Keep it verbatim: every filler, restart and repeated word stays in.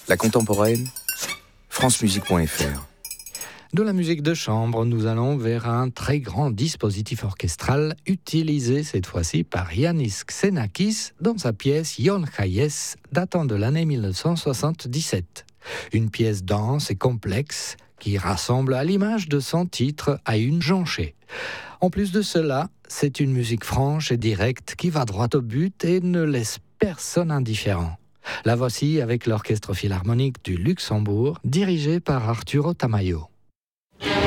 La contemporaine, francemusique point f r. De la musique de chambre, nous allons vers un très grand dispositif orchestral utilisé cette fois-ci par Yannis Xenakis dans sa pièce Ion Hayes datant de l'année mille neuf cent soixante-dix-sept. Une pièce dense et complexe qui rassemble à l'image de son titre à une jonchée. En plus de cela, c'est une musique franche et directe qui va droit au but et ne laisse personne indifférent. La voici avec l'Orchestre Philharmonique du Luxembourg, dirigé par Arturo Tamayo.